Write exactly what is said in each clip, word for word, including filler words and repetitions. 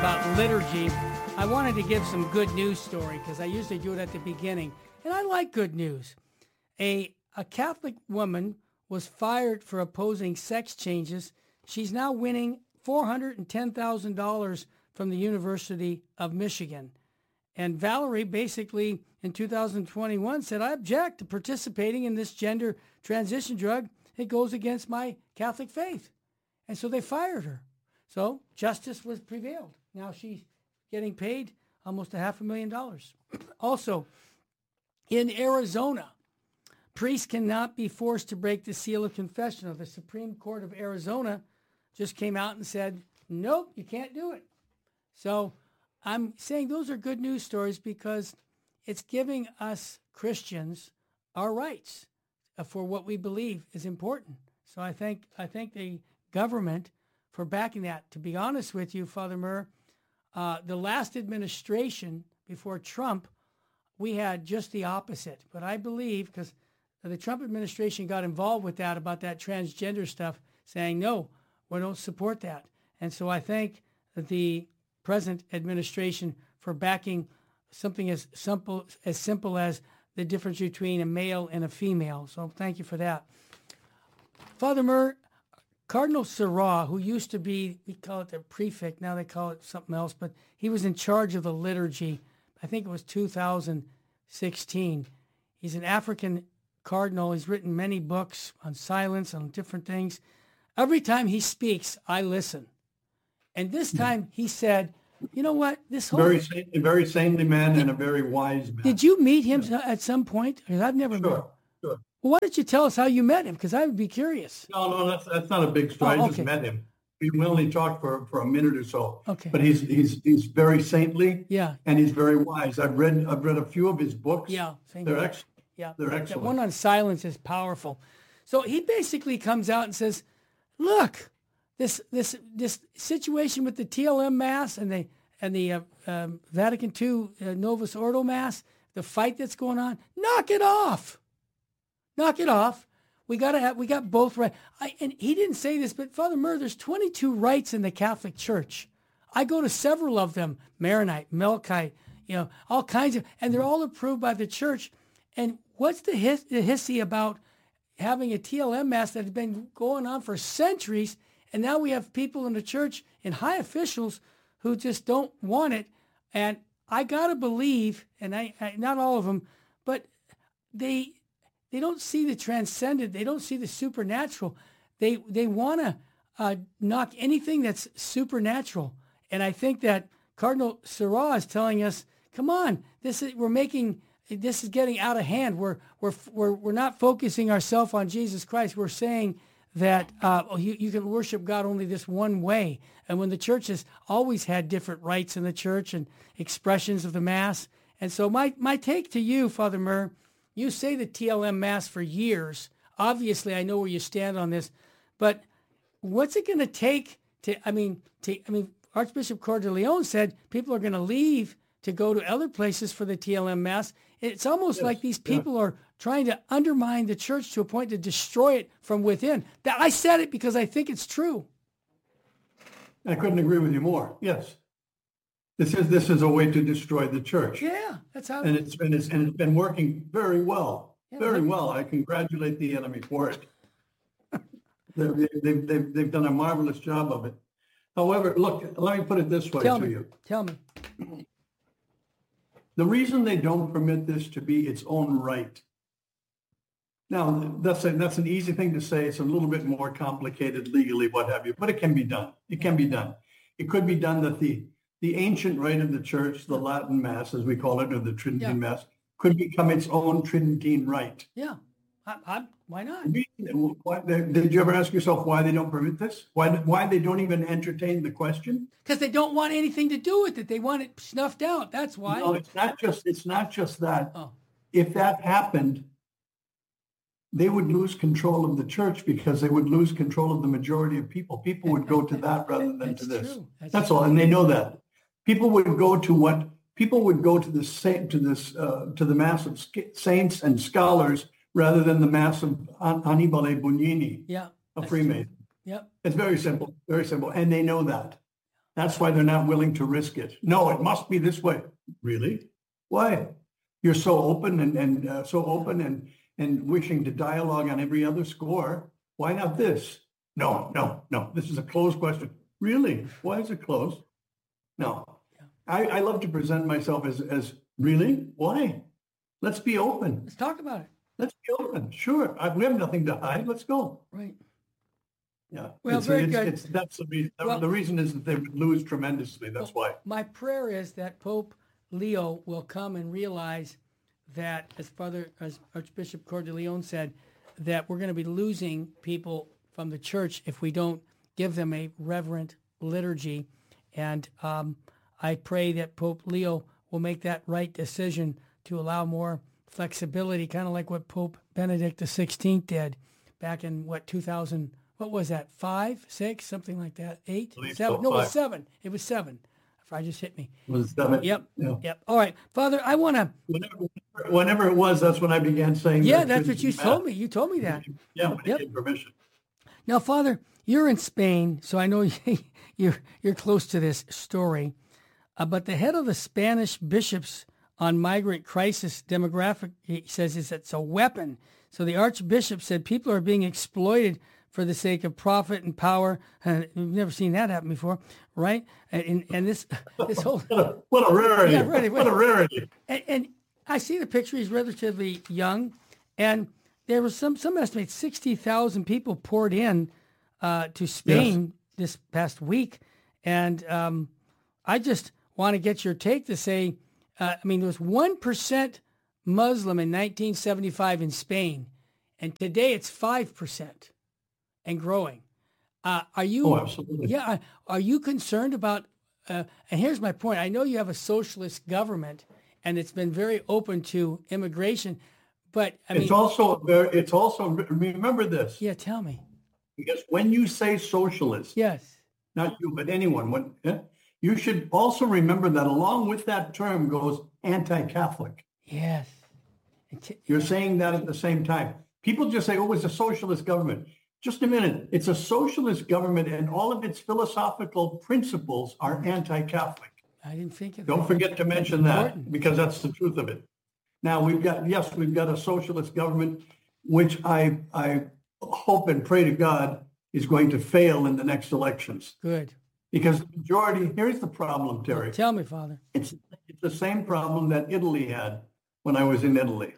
about liturgy, I wanted to give some good news story because I usually do it at the beginning. And I like good news. A, a Catholic woman was fired for opposing sex changes. She's now winning four hundred ten thousand dollars from the University of Michigan. And Valerie basically in two thousand twenty-one said, I object to participating in this gender transition drug. It goes against my Catholic faith. And so they fired her. So justice was prevailed. Now she's getting paid almost a half a million dollars. Also, in Arizona, priests cannot be forced to break the seal of confession. The Supreme Court of Arizona just came out and said, nope, you can't do it. So I'm saying those are good news stories because it's giving us Christians our rights for what we believe is important. So I thank I thank the government for backing that. To be honest with you, Father Murr, uh, the last administration before Trump, we had just the opposite. But I believe, because the Trump administration got involved with that, about that transgender stuff, saying, no, we don't support that. And so I thank the present administration for backing something as simple as simple as the difference between a male and a female. So thank you for that. Father Murr, Cardinal Sarah, who used to be, we call it the prefect, now they call it something else, but he was in charge of the liturgy. I think it was two thousand sixteen. He's an African cardinal. He's written many books on silence, on different things. Every time he speaks, I listen. And this time he said, you know what? This whole very saintly, very saintly man did, and a very wise man. Did you meet him yeah. at some point? Because I've never sure, met him. Sure. Well, why don't you tell us how you met him? Because I would be curious. No, no, that's that's not a big story. Oh, I just met him. We only talked for, for a minute or so. Okay. But he's he's he's very saintly. Yeah. And he's very wise. I've read I've read a few of his books. Yeah. They're excellent. Yeah. They're that, excellent. That one on silence is powerful. So he basically comes out and says, look, this this this situation with the T L M Mass and the and the uh, um, Vatican two uh, Novus Ordo Mass, the fight that's going on, knock it off. Knock it off. We gotta have. We got both right. I, and he didn't say this, but Father Murr, there's twenty-two rites in the Catholic Church. I go to several of them: Maronite, Melkite, you know, all kinds of, and they're all approved by the Church. And what's the, his, the hissy about having a T L M Mass that has been going on for centuries, and now we have people in the Church and high officials who just don't want it? And I gotta believe, and I, I not all of them, but they. They don't see the transcendent. They don't see the supernatural. They they want to uh, knock anything that's supernatural. And I think that Cardinal Sarah is telling us, come on, this is we're making this is getting out of hand. We're we're we're we're not focusing ourselves on Jesus Christ. We're saying that uh, you you can worship God only this one way. And when the church has always had different rites in the church and expressions of the Mass. And so my my take to you, Father Murr. You say the T L M Mass for years. Obviously, I know where you stand on this, but what's it going to take to? I mean, to, I mean, Archbishop Cordileone said people are going to leave to go to other places for the T L M Mass. It's almost yes, like these people yeah. are trying to undermine the church to a point to destroy it from within. That I said it because I think it's true. I couldn't agree with you more. Yes. This is this is a way to destroy the church. Yeah, that's how. And it's been it's, and it's been working very well, yeah, very well. I congratulate the enemy for it. they've, they've they've they've done a marvelous job of it. However, look, let me put it this way Tell to me. you. Tell me. The reason they don't permit this to be its own right. Now, that's a, that's an easy thing to say. It's a little bit more complicated legally, what have you, but it can be done. It can be done. It could be done that the The ancient rite of the church, the Latin Mass, as we call it, or the Tridentine yeah. Mass, could become its own Tridentine rite. Yeah, I, I, why not? Why, did you ever ask yourself why they don't permit this? Why why they don't even entertain the question? Because they don't want anything to do with it. They want it snuffed out. That's why. No, it's not just it's not just that. Oh. If that happened, they would lose control of the church because they would lose control of the majority of people. People would go to that rather than That's to this. True. That's, That's true. all, and they know that. People would go to what people would go to the saint to this uh, to the mass of saints and scholars rather than the mass of Annibale Bugnini, yeah, a Freemason. Yep. It's very simple, very simple, and they know that. That's why they're not willing to risk it. No, it must be this way. Really? Why? You're so open and, and uh, so open and, and wishing to dialogue on every other score. Why not this? No, no, no. This is a closed question. Really? Why is it closed? No. Yeah. I, I love to present myself as, as really? Why? Let's be open. Let's talk about it. Let's be open. Sure. I, we have nothing to hide. Let's go. Right. Yeah. Well, it's, very it's, good. It's, that's the reason. Well, the reason is that they would lose tremendously. That's well, why. My prayer is that Pope Leo will come and realize that, as Father, as Archbishop Coeur de Leon said, that we're going to be losing people from the church if we don't give them a reverent liturgy. And um, I pray that Pope Leo will make that right decision to allow more flexibility, kind of like what Pope Benedict the sixteenth did back in, what, two thousand, what was that, five, six, something like that, eight, seven? So, no, it was five. seven. It was seven. I just hit me. Was that Yep, yeah. yep. All right, Father, I want to... Whenever, whenever it was, that's when I began saying. Yeah, that that's it what you didn't told matter. me. You told me that. Yeah, when Yep. I gave permission. Now, Father, you're in Spain, so I know you're you're close to this story. Uh, but the head of the Spanish bishops on migrant crisis demographic, he says, is it's a weapon. So the archbishop said people are being exploited for the sake of profit and power. And we've never seen that happen before, right? And and, and this this whole What a, what a rarity! Yeah, really, what a rarity! and, and I see the picture. He's relatively young, and there was some some estimate sixty thousand people poured in uh, to Spain this past week, and um, I just want to get your take to say, uh, I mean, there was one percent Muslim in nineteen seventy-five in Spain, and today it's five percent and growing. Uh, are you? Oh, absolutely. Yeah. Are you concerned about? Uh, and here's my point. I know you have a socialist government, and it's been very open to immigration, but I mean, It's also very. It's also remember this yeah. Tell me. because when you say socialist, Yes. not you but anyone, when eh, you should also remember that along with that term goes anti-Catholic. Yes. And t- You're saying that at the same time. People just say, "Oh, it's a socialist government." Just a minute. It's a socialist government, and all of its philosophical principles are anti-Catholic. I didn't think of Don't that. forget to mention that Important. because that's the truth of it. Now we've got, yes, we've got a socialist government, which I I hope and pray to God is going to fail in the next elections. Good. Because the majority, here's the problem, Terry. Tell me, Father. It's, it's the same problem that Italy had when I was in Italy.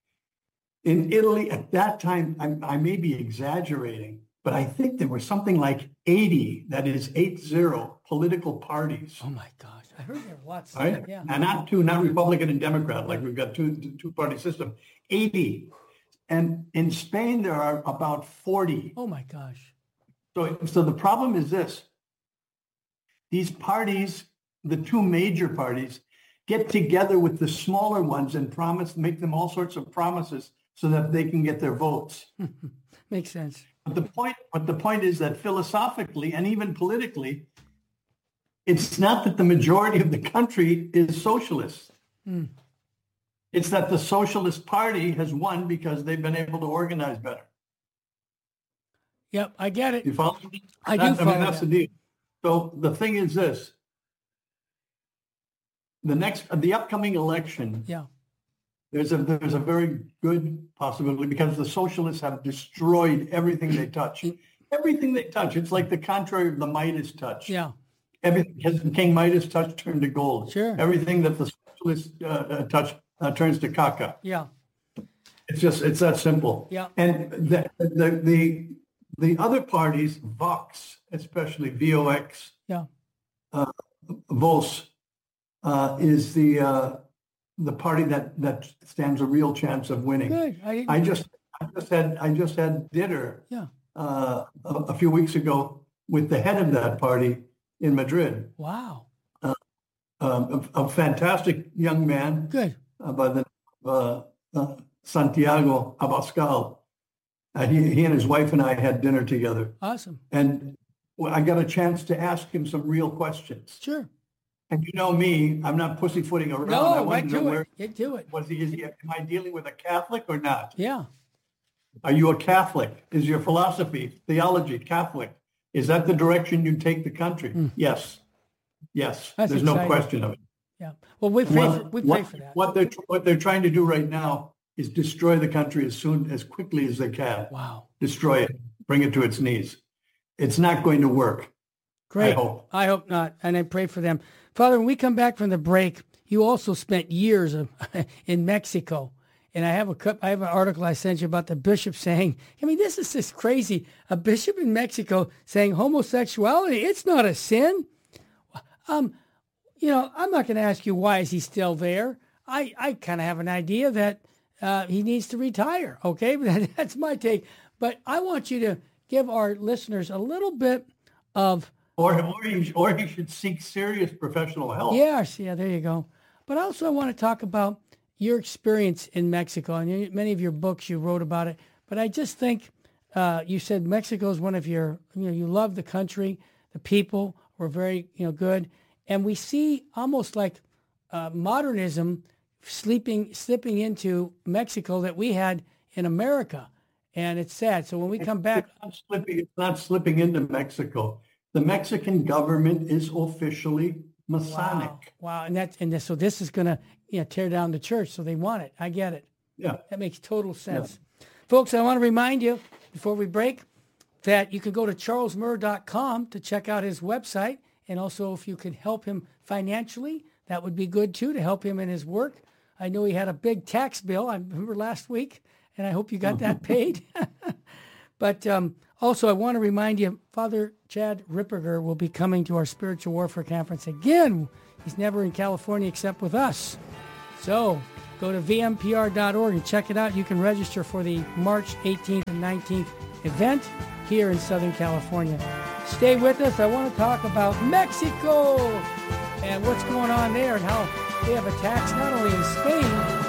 In Italy at that time, I, I may be exaggerating, but I think there were something like eighty, that is eight zero, political parties. Oh my gosh, I heard there were lots. Right? Yeah. And not two, not Republican and Democrat, like we've got two two party system. eighty. And in Spain, there are about forty. Oh my gosh. So, so the problem is this. These parties, the two major parties, get together with the smaller ones and promise, make them all sorts of promises so that they can get their votes. Makes sense. But the point, but the point is that philosophically and even politically, it's not that the majority of the country is socialist. Mm. It's that the Socialist Party has won because they've been able to organize better. Yep, I get it. You follow me? I do That- I follow mean, that's that. the deal. So the thing is this. The next, the upcoming election, Yeah. there's a there's a very good possibility because the socialists have destroyed everything they touch. Everything they touch. It's like the contrary of the Midas touch. Yeah. Everything King Midas touch turned to gold. Sure. Everything that the socialists uh, uh, touch uh, turns to caca. Yeah. It's just it's that simple. Yeah. And the the the, the other parties, Vox, especially V O X, Yeah. uh, Vos, uh, is the uh, the party that that stands a real chance of winning. Good. I didn't. I just I just had I just had dinner yeah. uh, a, a few weeks ago with the head of that party in Madrid, Wow. um, a, a fantastic young man Good. uh, by the uh, uh, Santiago Abascal. Uh, he, he and his wife and I had dinner together, Awesome. and I got a chance to ask him some real questions. Sure. And you know me, I'm not pussyfooting around. I No, wanted right to know to where it. Get to it. was he? Is he? Am I dealing with a Catholic or not? Yeah. Are you a Catholic? Is your philosophy, theology, Catholic? Is that the direction you take the country? Mm. Yes. Yes, That's there's exciting. no question of it. Yeah. Well, we pray, What, for, we pray what, for that. what they're what they're trying to do right now is destroy the country as soon as quickly as they can. Wow. Destroy it, bring it to its knees. It's not going to work. Great. I hope. I hope not. And I pray for them. Father, when we come back from the break, you also spent years of, in Mexico. And I have a cup, I have an article I sent you about the bishop saying, I mean, this is just crazy. A bishop in Mexico saying homosexuality, it's not a sin. Um, you know, I'm not going to ask you why is he still there. I, I kind of have an idea that uh, he needs to retire. Okay, but that's my take. But I want you to give our listeners a little bit of Or or he, or he should seek serious professional help. Yes, yeah, there you go. But also I want to talk about your experience in Mexico. And you, many of your books, you wrote about it. But I just think uh, you said Mexico is one of your, you know, you love the country. The people were very, you know, good. And we see almost like uh, modernism sleeping, slipping into Mexico that we had in America. And it's sad. So when we come back. It's not slipping, it's not slipping into Mexico. The Mexican government is officially Masonic. Wow, wow. And that's and this, so this is going to, you know, tear down the church. So they want it. I get it. Yeah. That makes total sense. Yeah. Folks, I want to remind you before we break that you can go to charles murr dot com to check out his website. And also if you could help him financially, that would be good too, to help him in his work. I know he had a big tax bill, I remember last week, and I hope you got that paid. But um, also I want to remind you, Father Chad Ripperger will be coming to our Spiritual Warfare Conference again. He's never in California except with us. So go to v m p r dot org and check it out. You can register for the March eighteenth and nineteenth event here in Southern California. Stay with us. I want to talk about Mexico and what's going on there and how they have attacks not only in Spain,